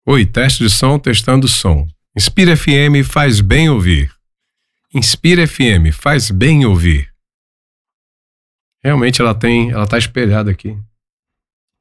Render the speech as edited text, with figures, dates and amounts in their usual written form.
Oi, teste de som, testando som. Inspira FM faz bem ouvir. Inspira FM faz bem ouvir. Realmente ela tá espelhada aqui.